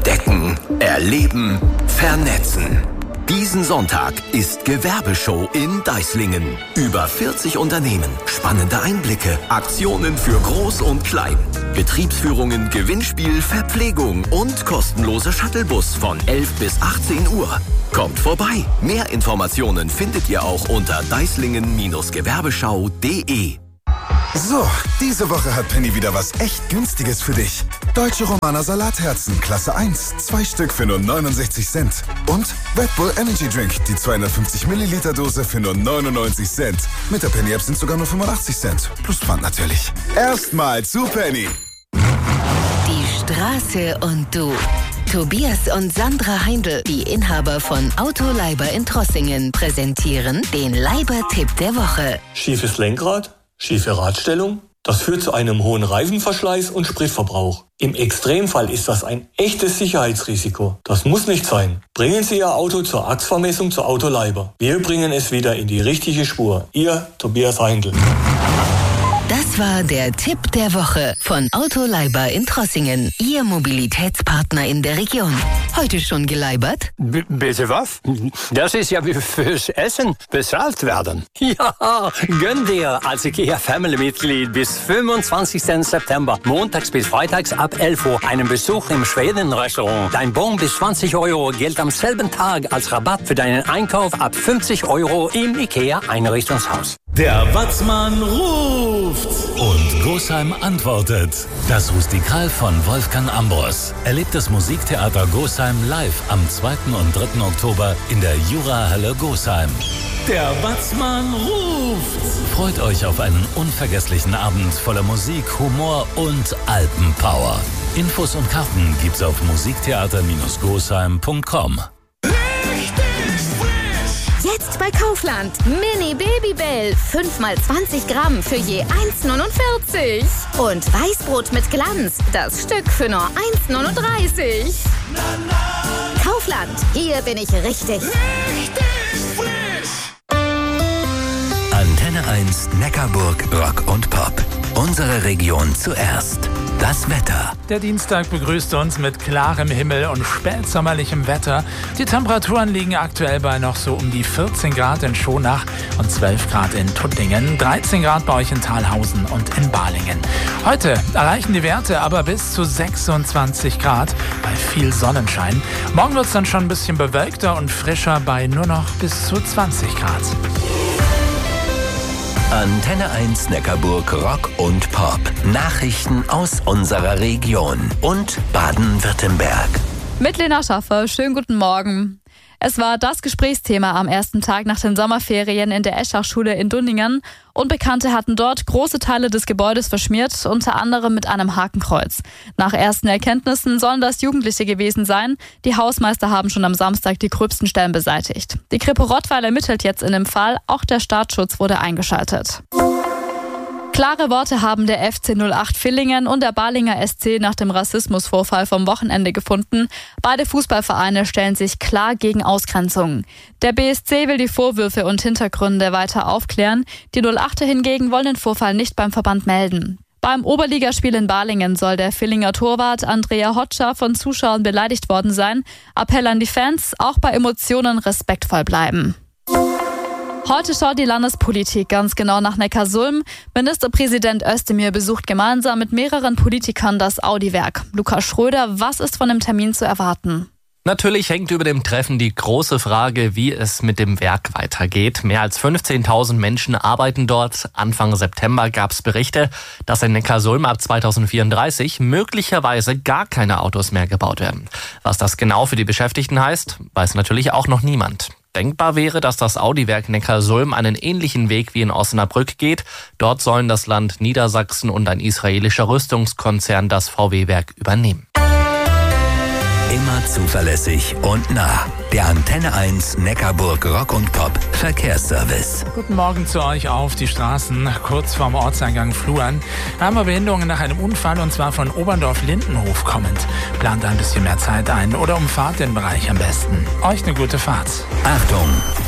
Entdecken, erleben, vernetzen. Diesen Sonntag ist Gewerbeshow in Deislingen. Über 40 Unternehmen, spannende Einblicke, Aktionen für Groß und Klein. Betriebsführungen, Gewinnspiel, Verpflegung und kostenlose Shuttlebus von 11 bis 18 Uhr. Kommt vorbei. Mehr Informationen findet ihr auch unter deislingen-gewerbeschau.de. So, diese Woche hat Penny wieder was echt Günstiges für dich. Deutsche Romaner Salatherzen, Klasse 1, 2 Stück für nur 69 Cent. Und Red Bull Energy Drink, die 250 Milliliter Dose für nur 99 Cent. Mit der Penny-App sind sogar nur 85 Cent. Plus Pfand natürlich. Erstmal zu Penny. Die Straße und du. Tobias und Sandra Heindl, die Inhaber von Auto Leiber in Trossingen, präsentieren den Leiber-Tipp der Woche. Schiefes Lenkrad? Schiefe Radstellung? Das führt zu einem hohen Reifenverschleiß und Spritverbrauch. Im Extremfall ist das ein echtes Sicherheitsrisiko. Das muss nicht sein. Bringen Sie Ihr Auto zur Achsvermessung zu Auto Leiber. Wir bringen es wieder in die richtige Spur. Ihr Tobias Heindl. Das war der Tipp der Woche von Auto Leiber in Trossingen, Ihr Mobilitätspartner in der Region. Heute schon geleibert? Bitte was? Das ist ja wie fürs Essen bezahlt werden. Ja, gönn dir als IKEA-Family-Mitglied bis 25. September, montags bis freitags ab 11 Uhr, einen Besuch im Schweden-Restaurant. Dein Bon bis 20 Euro gilt am selben Tag als Rabatt für deinen Einkauf ab 50 Euro im IKEA-Einrichtungshaus. Der Watzmann ruft und Gosheim antwortet. Das Rustikal von Wolfgang Ambros erlebt das Musiktheater Gosheim live am 2. und 3. Oktober in der Jurahalle Gosheim. Der Watzmann ruft. Freut euch auf einen unvergesslichen Abend voller Musik, Humor und Alpenpower. Infos und Karten gibt's auf musiktheater-gosheim.com. Jetzt bei Kaufland. Mini Babybell. 5x20 Gramm für je 1,49. Und Weißbrot mit Glanz. Das Stück für nur 1,39. Kaufland. Hier bin ich richtig. Antenne 1 Neckarburg Rock und Pop. Unsere Region zuerst. Das Wetter. Der Dienstag begrüßt uns mit klarem Himmel und spätsommerlichem Wetter. Die Temperaturen liegen aktuell bei noch so um die 14 Grad in Schonach und 12 Grad in Tuttlingen, 13 Grad bei euch in Thalhausen und in Balingen. Heute erreichen die Werte aber bis zu 26 Grad bei viel Sonnenschein. Morgen wird es dann schon ein bisschen bewölkter und frischer bei nur noch bis zu 20 Grad. Antenne 1 Neckarburg Rock und Pop. Nachrichten aus unserer Region und Baden-Württemberg. Mit Lena Schaffer, schönen guten Morgen. Es war das Gesprächsthema am ersten Tag nach den Sommerferien in der Eschach-Schule in Dunningen. Unbekannte hatten dort große Teile des Gebäudes verschmiert, unter anderem mit einem Hakenkreuz. Nach ersten Erkenntnissen sollen das Jugendliche gewesen sein. Die Hausmeister haben schon am Samstag die gröbsten Stellen beseitigt. Die Kripo Rottweil ermittelt jetzt in dem Fall. Auch der Staatsschutz wurde eingeschaltet. Klare Worte haben der FC 08 Villingen und der Balinger SC nach dem Rassismusvorfall vom Wochenende gefunden. Beide Fußballvereine stellen sich klar gegen Ausgrenzung. Der BSC will die Vorwürfe und Hintergründe weiter aufklären. Die 08er hingegen wollen den Vorfall nicht beim Verband melden. Beim Oberligaspiel in Balingen soll der Villinger Torwart Andrea Hotscher von Zuschauern beleidigt worden sein. Appell an die Fans, auch bei Emotionen respektvoll bleiben. Heute schaut die Landespolitik ganz genau nach Neckarsulm. Ministerpräsident Özdemir besucht gemeinsam mit mehreren Politikern das Audi-Werk. Lukas Schröder, was ist von dem Termin zu erwarten? Natürlich hängt über dem Treffen die große Frage, wie es mit dem Werk weitergeht. Mehr als 15.000 Menschen arbeiten dort. Anfang September gab es Berichte, dass in Neckarsulm ab 2034 möglicherweise gar keine Autos mehr gebaut werden. Was das genau für die Beschäftigten heißt, weiß natürlich auch noch niemand. Denkbar wäre, dass das Audi-Werk Neckarsulm einen ähnlichen Weg wie in Osnabrück geht. Dort sollen das Land Niedersachsen und ein israelischer Rüstungskonzern das VW-Werk übernehmen. Immer zuverlässig und nah. Der Antenne 1 Neckarburg Rock und Pop Verkehrsservice. Guten Morgen zu euch auf die Straßen, kurz vorm Ortseingang Fluern. Da haben wir Behinderungen nach einem Unfall und zwar von Oberndorf-Lindenhof kommend. Plant ein bisschen mehr Zeit ein oder umfahrt den Bereich am besten. Euch eine gute Fahrt. Achtung!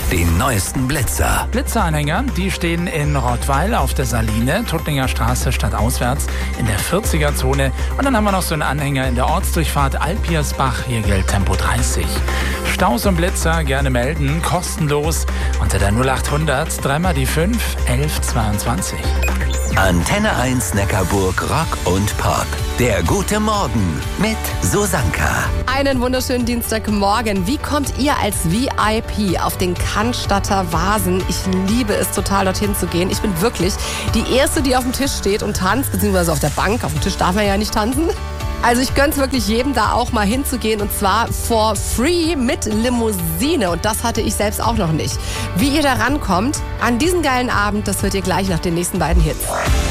den neuesten Blitzer. Blitzeranhänger, die stehen in Rottweil auf der Saline, Tuttlinger Straße stadtauswärts in der 40er-Zone. Und dann haben wir noch so einen Anhänger in der Ortsdurchfahrt Alpiersbach, hier gilt Tempo 30. Staus und Blitzer gerne melden, kostenlos unter der 0800 3 die 5 11 22. Antenne 1 Neckarburg Rock und Pop. Der gute Morgen mit Susanka. Einen wunderschönen Dienstagmorgen. Wie kommt ihr als VIP auf den Cannstatter Vasen? Ich liebe es total, dorthin zu gehen. Ich bin wirklich die Erste, die auf dem Tisch steht und tanzt, beziehungsweise auf der Bank. Auf dem Tisch darf man ja nicht tanzen. Also ich gönn's wirklich jedem, da auch mal hinzugehen, und zwar for free mit Limousine. Und das hatte ich selbst auch noch nicht. Wie ihr da rankommt an diesen geilen Abend, das hört ihr gleich nach den nächsten beiden Hits.